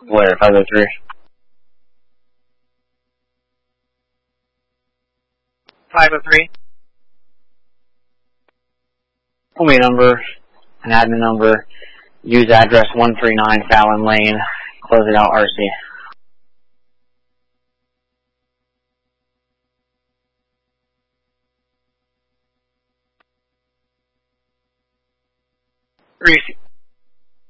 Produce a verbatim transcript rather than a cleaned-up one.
Blair, five oh three. five oh three. Pull me a number, an admin number, use address one three nine Fallon Lane, close it out R C. Re-